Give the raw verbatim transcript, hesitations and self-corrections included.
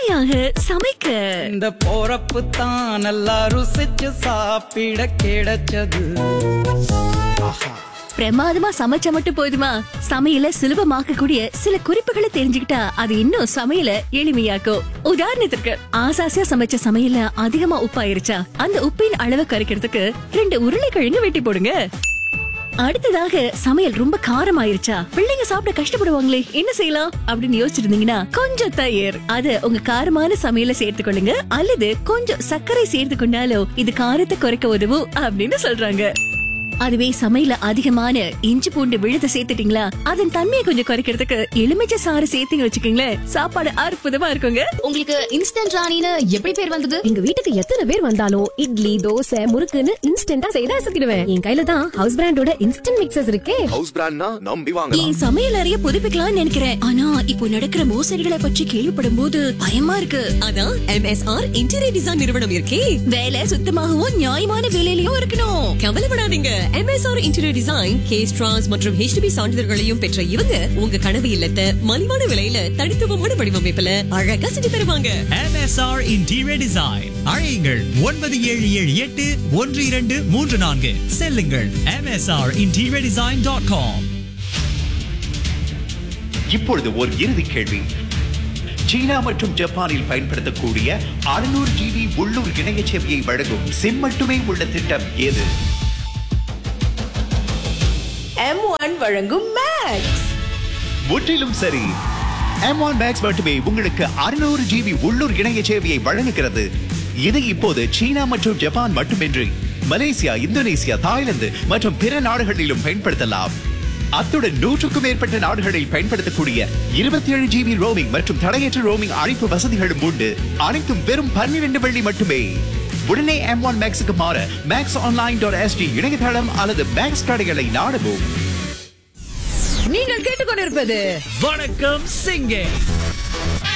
சுவையாக சமைக்க இந்த போறப்பு தான் நல்லா ருசிச்சு சாப்பிட கிடைச்சது. பிரமாதமா சமைச்சா மட்டும் போதுமா? சமையல சுலபமாக்க கூடிய சில குறிப்புகளை தெரிஞ்சுக்கிட்டா அது இன்னும் சமையல எளிமையாக்கும். உதாரணத்துக்கு, ஆசாசியா சமைச்ச சமையல அதிகமா உப்பாயிருச்சா அந்த உப்பின் அளவை குறைக்கிறதுக்கு ரெண்டு உருளைக்கிழங்கு வெட்டி போடுங்க. அடுத்ததாக, சமையல் ரொம்ப காரம் ஆயிருச்சா, பிள்ளைங்க சாப்பிட கஷ்டப்படுவாங்களே, என்ன செய்யலாம் அப்படின்னு யோசிச்சிருந்தீங்கன்னா கொஞ்சம் தயிர் அது உங்க காரமான சமையல சேர்த்துக்கொள்ளுங்க. அல்லது கொஞ்சம் சர்க்கரை சேர்த்து கொண்டாலும் இது காரத்தை குறைக்க உதவும் அப்படின்னு சொல்றாங்க. அதுவே சமையல அதிகமான இஞ்சி பூண்டு விழுத சேர்த்துட்டீங்களா, அதன் தன்மையை கொஞ்சம் குறைக்கிறதுக்கு எலுமிச்சை சாறு சேர்த்து வச்சுக்கீங்களேன், சாப்பாடு அற்புதமா இருக்குங்க. உங்களுக்கு இன்ஸ்டன்ட் ராணின்னு எப்படி பேர் வந்தது? எங்க வீட்டுக்கு எத்தனை பேர் வந்தாலும் இட்லி, தோசை, முறுக்குன்னு இன்ஸ்டன்டா செய்து அசத்திடுவேன். என் கையில தான் ஹவுஸ் பிராண்டோட இன்ஸ்டன்ட் மிக்சர்ஸ் இருக்கே. ஹவுஸ் பிராண்ட்னா நம்பி வாங்கலாம். என் சமையல் அறைய புதுப்பிக்கலாம்னு நினைக்கிறேன். ஆனா இப்போ நடக்கிற மோசடிகளை பற்றி கேள்விப்படும் போது பயமா இருக்கு. அதான் M S R interior design நிறுவனம் இருக்கே. வேலை சுத்தமாகவும் நியாயமான விலையிலயும் இருக்கணும். கவலைப்படாதீங்க. M S R interior design, case trans மற்றும் H D B சான்றிதழ்களையும் பெற்ற இவங்க உங்க கனவு இல்லத்தை மலிவான விலையில தனித்துவமான வடிவமைப்புல அழகா செஞ்சு தருவாங்க. M S R Interior Design. அழையுங்கள் ஒன்பது ஏழு ஏழு எட்டு ஒன்று இரண்டு மூன்று நான்கு. செல்லுங்கள் M S R interior design dot com. இப்பொழுது ஒரு இறுதி கேள்வி. சீனா மற்றும் ஜப்பானில் பயன்படுத்தக்கூடிய அறுநூறு ஜிபி உள்ளூர் இணைய சேவையை வழங்கும் சிம் மட்டுமே உள்ள திட்டம் எது? எம் ஒன் வழங்கும் மேக்ஸ். முற்றிலும் சரி. எம் ஒன் மேக்ஸ் மட்டுமே உங்களுக்கு அறுநூறு ஜிபி உள்ளூர் இணைய சேவையை வழங்குகிறது. இது இப்போது சீனா மற்றும் ஜப்பான் மட்டுமின்றி மலேசியா, இந்தோனேசியா, தாய்லாந்து மற்றும் பிற நாடுகளிலும் பயன்படுத்தலாம். அத்துடன் நூற்றுக்கும் மேற்பட்ட நாடுகளில் பயன்படுத்தக்கூடிய இருபத்தி ஏழு ஜிபி ரோமிங் மற்றும் தடையற்ற ரோமிங் அழைப்பு வசதிகளும் உண்டு. அனைத்தும் வெறும் பன்னிரண்டு வெள்ளி மட்டுமே. உடனே எம் ஒன் மேக்ஸுக்கு மாற மேக்ஸ் ஆன்லைன் டாட் எஸ்டி இணையதளம் அல்லது மேக்ஸ் கடைகளை நாடவும். நீங்கள் கேட்டுக்கொண்டிருப்பது வணக்கம் சிங்கே.